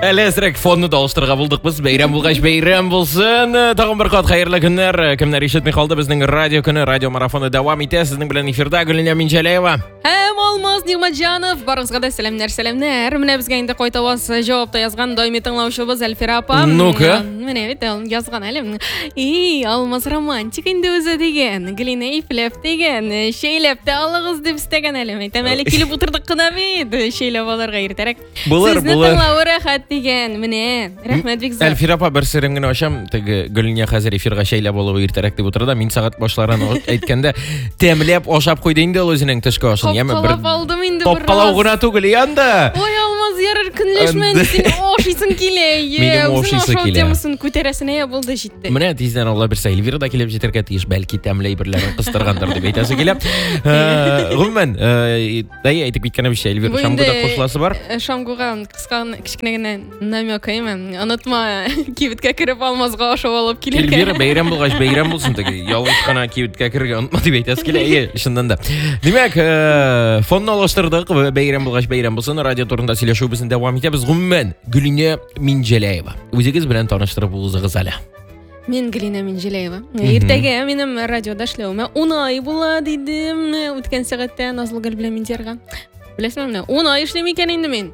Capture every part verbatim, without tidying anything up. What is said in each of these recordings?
Әлі әзірек фонны дауыстырға болдық біз. Бейрам болғаш бейрам болсын. Тағын бір қат қайырлы күннер. Кімнер ешетмей қалды біздің радио күні, радио марафоны дауам ете. Сіздің білен эфирда Гүліне Минжалаева. Әм Алмаз Нигматжанов. Барыңызға да сәлемнер, сәлемнер. Міне бізге енді қойтауыз жауапта yazған дойме тыңлаушыбыз Әлфира апа. Ну-ка. Міне бет yazған әлем. И, Алмаз романтик енді өзі деген. Гүліне ифлеп деген. Шейлепті алығыз деп істеген әлем. Айтам әлі келіп отырдық қына бейд. Шейлеп аларға ертәрек. Болар, Сізні болар. тыңлауы рахат деген. Міне, рахмет бекзат. Әлфира апа бір сірімгін ашам. Гүліне қазір эфирға шейлеп алығы ертәрек деп отырда. Мен сағат башларын әйткенде темлеп ошап қойдайын да ол өзінің түшкі ашын. Қопқалап алдым енді бір раз. Топқалау ғына түгіл, янды. Ой, Алмаз ярыр күнлешмен сен ошисың келе. Менің ошисың келе. Темасын көтересіне болды жетті. Міне тизден Алла бір Эльвира да келіп жетерге тиіш, бәлки тәмлей бірлерін қыстырғандар деп айтасы келіп. Ғұммен, дай айтып кеткені біші Эльвира Шамгуда қосыласы бар. Шамгуға қысқан кішкінегіне намек аймен. Ұнытма, кебітке кіріп Алмазға ошып алып келерге. Эльвира бейрам болғаш, бейрам болсын тігі. Ялғыш қана кебітке кірге ұнытма деп айтасы келе. Е, шынданда. Демек, фонны алаштырдық, бейрам болғаш, бейрам болсын. Радио турында сөйлешу біздің дәуам етеміз. Ғұммен, Гүліне Минжалаева. Өзіңіз білән таныштырып болыңыз әлі. Мен Гүліне Минжалаева. Ертеге менің радиода эшләүемә он ай була дидем. Үткән сәгатьтә Назлыгөл белән Минтәргә. Беләсеңме? он ай эшләми икән инде мин.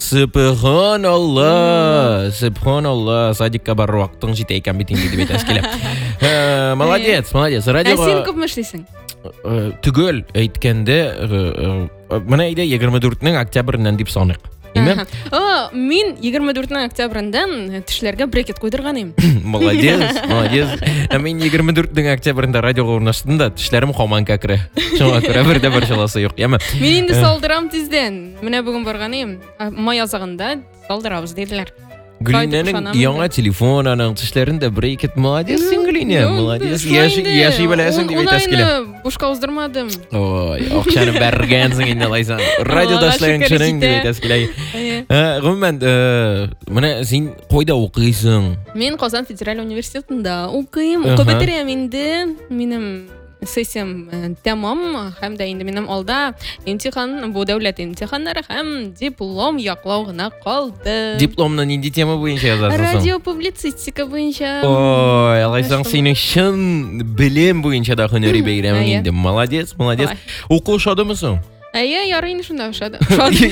Субханалла, субханалла. Садикка бар вакытың җитә икән бит инде дип әйтәс килә. Молодец, молодец. Радиога. Син күпме эшлисең? Түгел әйткәндә, менә әйдә егерме дүртнең октябрьннән дип саныйк. Име? О, мин егерме дүртнең октябрьндан тешләргә брекет куйдырган идем. Молодец, молодец. Ә мин егерме дүртнең октябрьнда радиога урнаштым да, тешләрем хаман кәкре. Шуңа күрә бердә бер шаласы юк. Яме. Мин инде салдырам тиздән. Менә бүген барган идем. Май азагында салдырабыз диделәр. Гүлинәнең яңа телефонының тешләрендә брекет. Молодец, син Гүлинә, молодец. Яши яши беләсең дип әйтәс килә. Бушка уздырмадым. Ой, акчаны бәргәнсең инде лайсан. Радиода эшләгән кешенең дип әйтәс килә. Гомумән, менә син кайда укыйсың? Мин Казан федераль университетында укыйм. Укып бетерәм инде. Минем сессиям тәмам һәм дә инде минем алда имтихан, бу дәүләт имтиханнары һәм диплом яклау гына калды. Дипломны нинди тема буенча язасың? Радиопублицистика буенча. Ой, алайсаң синең шын белем буенча да һөнәри бәйрәмең инде. Молодец, молодец. Уку шадымысың? Әйе, ярый инде шунда шады. Шады.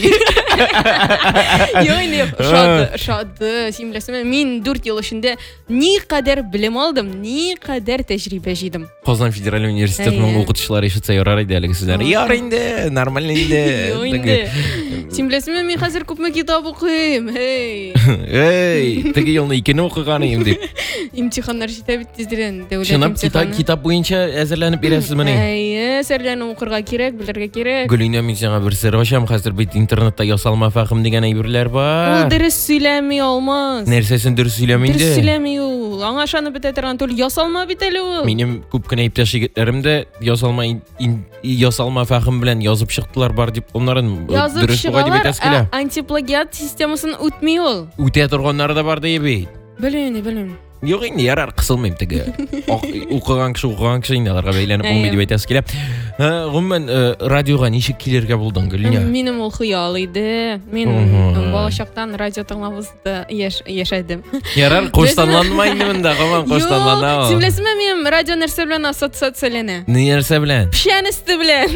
Юк инде шады, шады. Син беләсеңме, мин дүрт ел эчендә ни кадәр белем алдым, ни кадәр тәҗрибә җыйдым. Казан федераль университетының укытучылары ишетсә ярар иде әлеге сүзләрне. Ярый инде, нормально инде. Юк инде. Син беләсеңме, мин хәзер күпме китап укыйм. Эй. Эй, теге елны икене укыган идем дип. Имтиханнар җитә бит тиздән, дәүләт Шуннан имтиханы. китап буенча әзерләнеп бирәсезме? Әйе, әзерләнеп укырга кирәк, белергә кирәк. Гүлинә, мин сиңа бер сер ачам, хәзер бит интернетта ясалма фәһем дигән әйберләр бар. Ул дөрес сөйләми Алмаз. Нәрсәсен дөрес сөйләми инде? Дөрес сөйләми ул. Аңа ышанып бетә торган түл ясалма бит әле ул. Минем күп кенә иптәш егетләрем дә ясалма ясалма фәһем белән язып чыктылар бар дип, оннарын дөрес буга дип әйтәс килә. Антиплагиат системасын үтми ул. Үтә торганнары да бар ди бит. Белмим, белмим. Юк инде, ярар, кысылмыйм теге. Укыган кеше, укыган кеше инде аларга бәйләнеп булмый дип әйтәс килә. Гомумән, радиога ничек килергә булдың, Гүлинә? Минем ул хыял иде. Мин балачактан радио тыңлавызда яшәдем. Ярар, коштанланма инде монда, гомумән коштанлана. Син беләсеңме, мин радио нәрсә белән ассоциацияләнә? Нәрсә белән? Пшәнесте белән.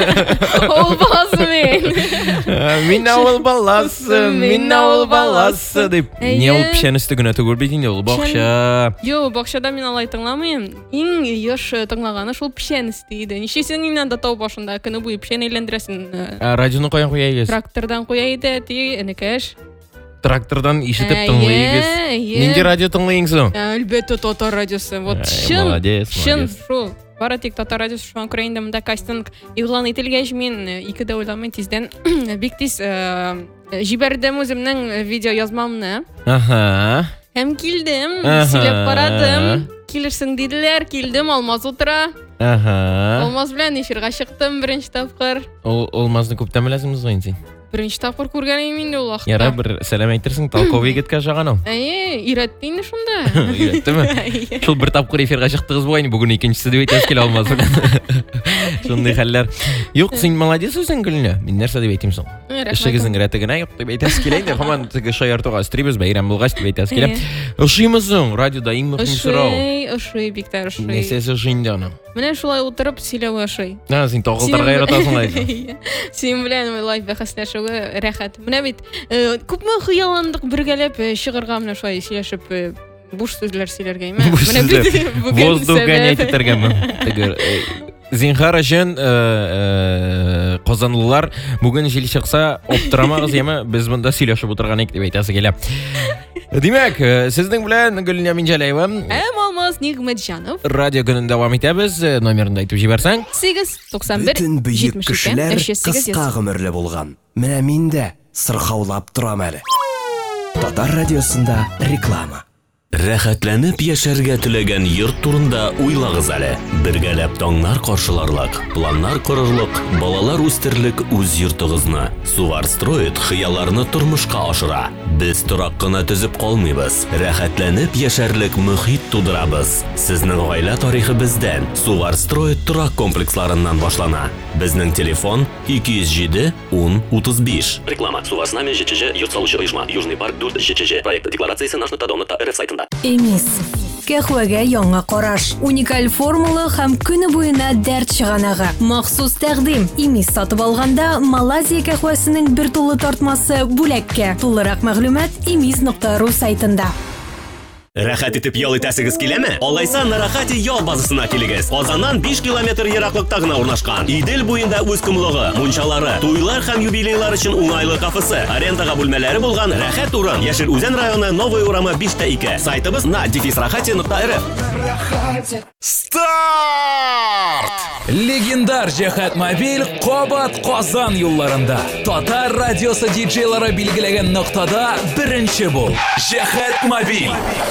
Ул баласы мин. Мин авыл баласы, мин авыл баласы дип. Не ул пшәнесте генә түгел бит инде, ул бакча. Йо, бакчада мин алай тыңламыйм. Иң яш тыңлаганы шул пшәнесте иде. Ничесен инде да тау башында көне буе пшән әйләндерәсен. Радионы каян куяйсыз? Трактордан куя иде, ти энекәш. Трактордан ишетеп тыңлыйсыз. Нинди радио тыңлыйсың? Әлбәттә татар радиосы. Вот шын. Молодец, Шын молодец. шул. Бары тик татар радиосы шуңа күрә инде монда кастинг игълан ителгәч мин ике дә уйламый тиздән бик тиз җибәрдем үземнең видео язмамны. Аха. Һәм килдем, сөйләп карадым. Килерсең диделәр, килдем, Алмаз утыра. Аха. Алмаз белән эфирга чыктым беренче тапкыр. Ул Алмазны күптән беләсезме инде? Беренче тапкыр күргәнем инде ул вакытта. Яра, бер сәлам әйтерсең, толковый егеткә ошаган ул. Әйе, өйрәтте инде шунда. Өйрәттеме? Шул бер тапкыр эфирга чыктыгыз бугай, бүген икенчесе дип әйтәс килә Алмаз белән. Шундай хәлләр. Юк, син молодец үзең Гөлнә. Мин нәрсә дип әйтим соң? Эшегезнең рәте генә юк дип әйтәсе килә инде. Һаман теге шаяртуга стрибез бәйрәм булгач дип әйтәсе килә. Ошыймы соң? Радиода иң мөһим сорау. Ошый, ошый, биктәр ошый. Нәрсәсе ошыйнда аны? Менә шулай утырып сөйләү ошый. А, син тагылтырга яратасың лайк. Син белән лайф бәхәсләшүгә рәхәт. Менә бит күпме хыялландык бергәләп чыгарга менә шулай сөйләшеп буш сүзләр сөйләргә име. Менә бит воздухка әйтергәме. Теге Зинхар өчен Казанлылар бүген җил чыкса оптырамагыз яме, без монда сөйләшеп утырган идек дип әйтәсе килә. Димәк, сезнең белән Гөлнә Минҗәләева һәм Алмаз Нигъмәтҗанов радио көнен дәвам итәбез. Номерын да әйтеп җибәрсәң. сигез туксан бер Бүтән бөек кешеләр кыска гомерле булган. Менә мин дә сырхаулап торам әле. Татар радиосында реклама. Рәхәтләнеп яшәргә теләгән йорт турында уйлагыз әле. Бергәләп таңнар каршыларлык, планнар корырлык, балалар үстерлек үз йортыгызны. Суварстроит хыялларны тормышка ашыра. Без торак кына төзеп калмыйбыз. Рәхәтләнеп яшәрлек мөхит тудырабыз. Сезнең гаилә тарихы бездән. Суварстроит торак комплексларыннан башлана. Безнең телефон ике йөз җиде ун утыз биш. Реклама. Сува с нами ЖЧЖ, йорт салучы оешма. Южный парк Дүрт ЖЧЖ. Проект декларациясе наш нокта дом нокта эр эф сайтында. Эмис. Кәхвәгә яңа караш. Уникаль формула һәм көне буена дәрт чыганагы. Махсус тәкъдим. Эмис сатып алганда Малайзия кәхвәсенең бер тулы тартмасы бүләккә. Тулырак мәгълүмат эмис нокта ру сайтында. Рәхәт итеп ял итәсегез киләме? Алайса Нарахати ял базасына килегез. Казаннан биш километр ераклыкта гына урнашкан. Идел буенда үз кумлыгы, мунчалары, туйлар һәм юбилейлар өчен уңайлы кафесы, арендага бүлмәләре булган рәхәт урын. Яшел Үзән районы, Новый урамы биш тә ике. Сайтыбыз на дефис рахати нокта эр эф. Старт! Легендар Җәһәт мобиль Кабат Казан юлларында. Татар радиосы диджейлары билгеләгән ноктада беренче бул. Җәһәт мобиль.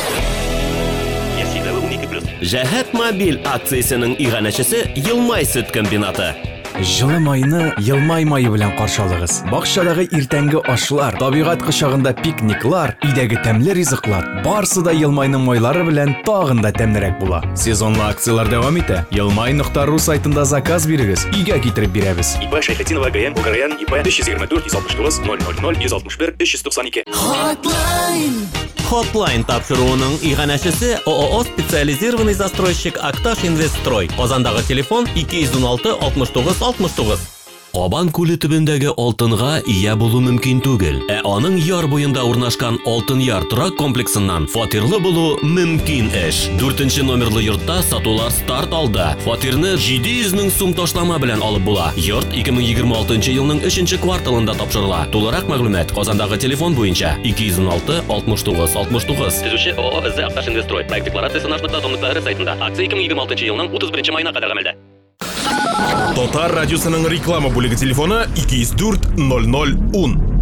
Җәһәт мобиль акциясенең иганәчесе Елмай сөт комбинаты. Жылы майны Елмай майы белән каршалыгыз. Бакчадагы иртәнге ашлар, табигать кочагында пикниклар, идәге тәмле ризыклар, барысы да Елмайның майлары белән тагын да тәмлерәк була. Сезонлы акциялар дәвам итә. елмай нокта ру сайтында заказ бирегез, өйгә китереп бирәбез. ИП Шәйхетдинова ГМ Бугараян ИП биш йөз егерме дүрт йөз алтмыш тугыз ноль ноль ноль йөз алтмыш бер өч йөз туксан ике. Hotline тапшыруының иганәчесе ООО специализированный застройщик Акташ Инвестстрой. Казандагы телефон ике йөз уналты алтмыш тугыз алтмыш тугыз. Кабан күле төбендәге алтынга ия булу мөмкин түгел. Ә аның яр буенда урнашкан Алтын Яр торак комплексыннан фатирлы булу мөмкин эш. дүртенче номерлы йортта сатулар старт алды. Фатирны җиде йөз мең сум ташлама белән алып була. Йорт ике мең егерме алтынчы елның өченче кварталында тапшырыла. Тулырак мәгълүмат Казандагы телефон буенча ике йөз уналты алтмыш тугыз алтмыш тугыз. Төзүче ООО Акташ Инвестстрой. Проект декларациясе наш нокта дом нокта эр эф сайтында. Акция ике мең егерме алтынчы елның утыз беренче маена кадәр гамәлдә. Татар радиосының реклама бүлеге телефоны ике йөз дүрт ноль ноль ун.